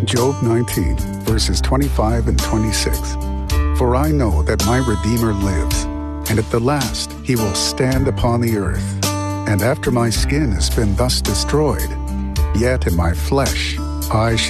Job 19, verses 25 and 26. For I know that my Redeemer lives, and at the last he will stand upon the earth. And after my skin has been thus destroyed, yet in my flesh I shall